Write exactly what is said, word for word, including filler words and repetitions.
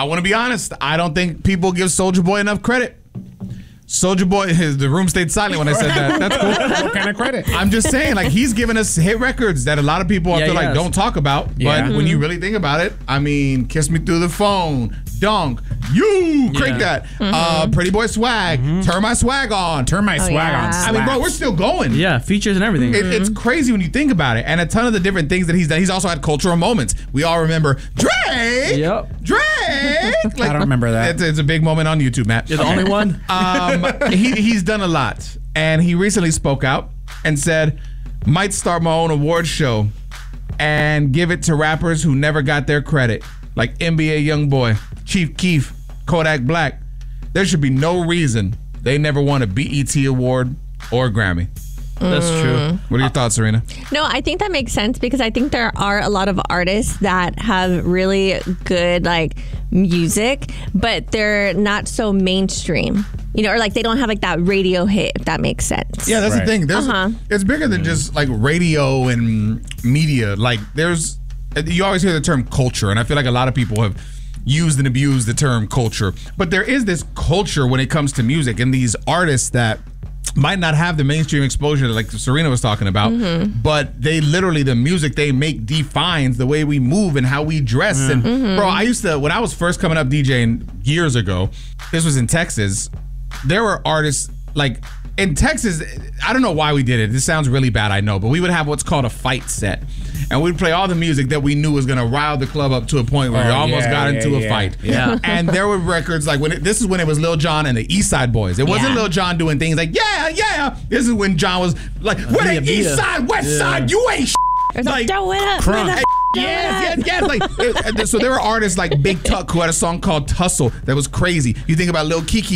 want to be honest. I don't think people give Soulja Boy enough credit. Soulja Boy, his, the room stayed silent when I said that. That's cool. What kind of credit? I'm just saying, like, he's giving us hit records that a lot of people I Yeah, feel like yes. don't talk about. Yeah. But Mm-hmm. when you really think about it, I mean, Kiss Me Through the Phone, Dunk, You, crank Yeah. that. Uh, Pretty Boy Swag, Turn My Swag On. Turn my swag yeah. on. I mean, bro, slaps. we're still going. Yeah, features and everything. It, it's crazy when you think about it. And a ton of the different things that he's done. He's also had cultural moments. We all remember Drake. Yep. Drake. Like, I don't remember that. It's, it's a big moment on YouTube, Matt. You're the only one. Um, he, he's done a lot. And he recently spoke out and said, might start my own award show and give it to rappers who never got their credit. Like N B A Youngboy, Chief Keef, Kodak Black. There should be no reason they never won a B E T award or a Grammy. That's true. What are your thoughts, Serena? No, I think that makes sense because I think there are a lot of artists that have really good like music, but they're not so mainstream. You know, or like they don't have like that radio hit, if that makes sense. Yeah, that's Right. the thing. There's, Uh-huh. It's bigger than just like radio and media. Like there's, you always hear the term culture, and I feel like a lot of people have used and abused the term culture. But there is this culture when it comes to music, and these artists that might not have the mainstream exposure like Serena was talking about, Mm-hmm. but they literally, the music they make defines the way we move and how we dress. And Mm-hmm. bro, I used to, when I was first coming up DJing years ago, this was in Texas, there were artists like in Texas, I don't know why we did it. This sounds really bad, I know, but we would have what's called a fight set. And we'd play all the music that we knew was going to rile the club up to a point where Oh, we almost yeah, got yeah, into a yeah. fight. Yeah. And there were records like when it, this is when it was Lil Jon and the East Side Boys. It wasn't Yeah. Lil Jon doing things like, yeah, yeah. This is when John was like, we're Via, the East via. Side, West Yeah. Side, you ain't It's like, like, throw it up. crunk. throw it up, throw it Yes, up. yes, yes. Like, it- so there were artists like Big Tuck who had a song called Tussle that was crazy. You think about Lil Kiki.